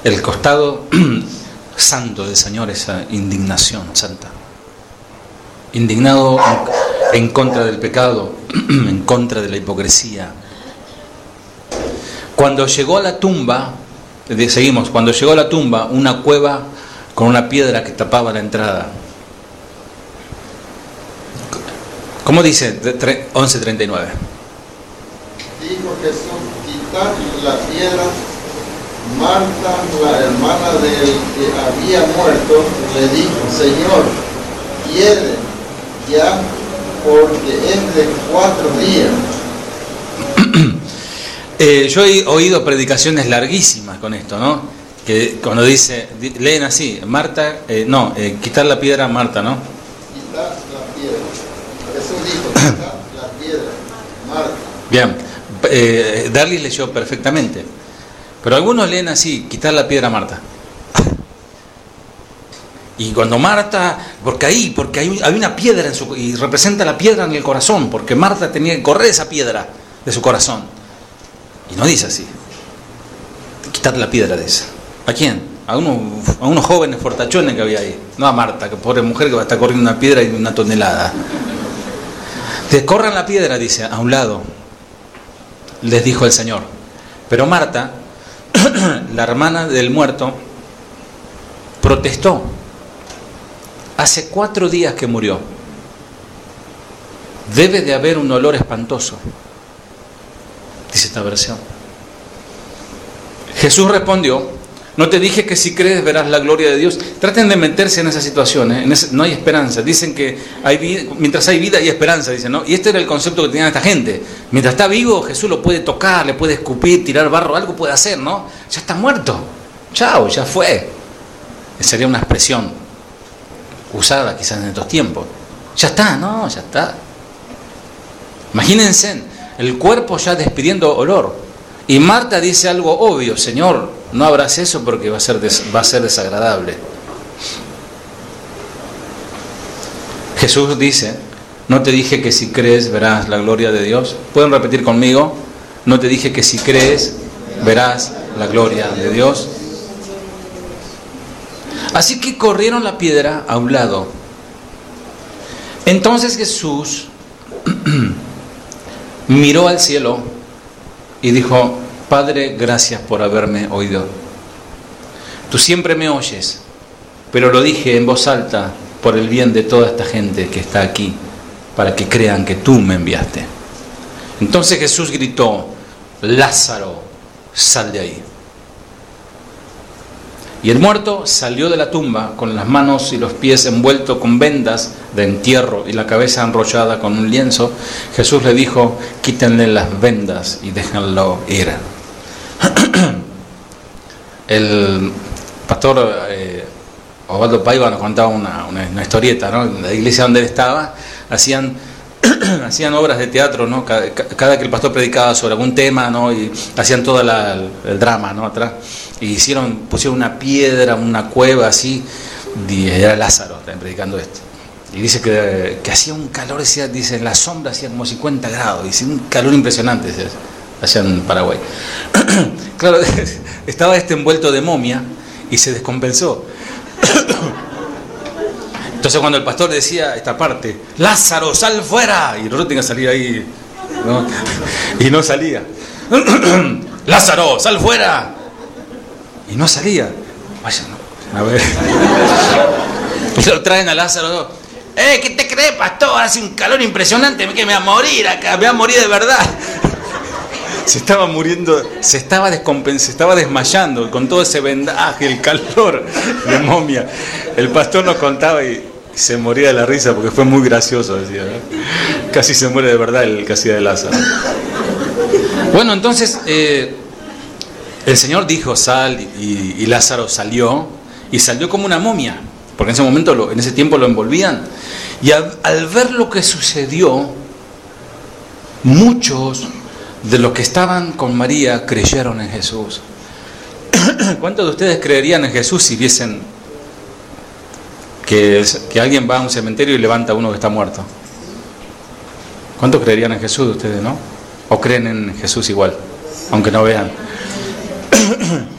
el costado santo del Señor, esa indignación santa. Indignado en contra del pecado, en contra de la hipocresía. Cuando llegó a la tumba, seguimos, cuando llegó a la tumba, una cueva con una piedra que tapaba la entrada. ¿Cómo dice? 11:39. Dijo Jesús: quitad la piedra. Marta, la hermana del que había muerto, le dijo: Señor, quiere ya, porque es de 4 días. Yo he oído predicaciones larguísimas con esto, ¿no? Que cuando leen así, Marta, quitar la piedra a Marta, ¿no? Quitar la piedra. Jesús dijo: quitar la piedra, Marta. Bien, Darly leyó perfectamente. Pero algunos leen así, quitar la piedra a Marta. Y cuando Marta, porque hay una piedra y representa la piedra en el corazón, porque Marta tenía que correr esa piedra de su corazón. Y no dice así. Quitar la piedra de esa. ¿A quién? A unos jóvenes fortachones que había ahí. No a Marta, que pobre mujer que va a estar corriendo una piedra y 1 tonelada. Corran la piedra, dice, a un lado. Les dijo el Señor. Pero Marta, la hermana del muerto, protestó. Hace 4 días que murió. Debe de haber un olor espantoso, dice esta versión. Jesús respondió: no te dije que si crees verás la gloria de Dios. Traten de meterse en esa situación, no hay esperanza. Dicen que mientras hay vida hay esperanza, dicen, ¿no? Y este era el concepto que tenían esta gente. Mientras está vivo, Jesús lo puede tocar, le puede escupir, tirar barro, algo puede hacer, ¿no? Ya está muerto. Chao, ya fue. Sería una expresión usada quizás en estos tiempos. Ya está, no, ya está. Imagínense, el cuerpo ya despidiendo olor. Y Marta dice algo obvio: Señor, no abras eso porque va a ser desagradable. Jesús dice: no te dije que si crees verás la gloria de Dios. ¿Pueden repetir conmigo? No te dije que si crees verás la gloria de Dios. Así que corrieron la piedra a un lado. Entonces Jesús miró al cielo y dijo: Padre, gracias por haberme oído. Tú siempre me oyes, pero lo dije en voz alta por el bien de toda esta gente que está aquí, para que crean que tú me enviaste. Entonces Jesús gritó: Lázaro, sal de ahí. Y el muerto salió de la tumba con las manos y los pies envueltos con vendas de entierro y la cabeza enrollada con un lienzo. Jesús le dijo: quítenle las vendas y déjenlo ir. El pastor Osvaldo Paiva nos contaba una historieta, ¿no? En la iglesia donde él estaba hacían obras de teatro, ¿no? Cada que el pastor predicaba sobre algún tema, ¿no? Y hacían todo el drama, ¿no? Atrás. Y pusieron una piedra, una cueva así, y era Lázaro, estaban predicando esto. Y dice que hacía un calor, dice, en la sombra hacía como 50 grados, dice, un calor impresionante, dice, allá en Paraguay. Claro, estaba envuelto de momia y se descompensó. Entonces cuando el pastor decía esta parte: Lázaro, sal fuera, y nosotros teníamos que salir ahí, ¿no? Y no salía. Lázaro, sal fuera, y no salía. Vaya, no. A ver. Y lo traen a Lázaro. ¿Qué te crees, pastor? Hace un calor impresionante, que me voy a morir acá, me voy a morir de verdad. Se estaba muriendo, se estaba desmayando con todo ese vendaje, el calor de momia. El pastor nos contaba y se moría de la risa porque fue muy gracioso, decía, ¿no? Casi se muere de verdad el que hacía de Lázaro. Bueno, entonces el Señor dijo: sal, y Lázaro salió, y salió como una momia, porque en ese momento, en ese tiempo lo envolvían. Y al ver lo que sucedió, muchos de los que estaban con María creyeron en Jesús. ¿Cuántos de ustedes creerían en Jesús si viesen que alguien va a un cementerio y levanta a uno que está muerto? ¿Cuántos creerían en Jesús ustedes, no? ¿O creen en Jesús igual, aunque no vean?